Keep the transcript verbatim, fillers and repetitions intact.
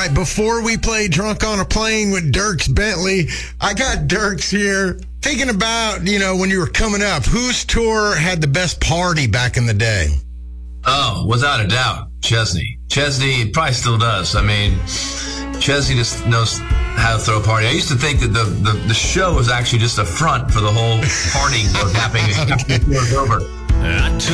right, before we play Drunk on a Plane with Dierks Bentley, I got Dierks here thinking about, you know, when you were coming up, whose tour had the best party back in the day? Oh, without a doubt, Chesney. Chesney probably still does. I mean, Chesney just knows how to throw a party. I used to think that the, the, the show was actually just a front for the whole party that was happening after the tour was over. I took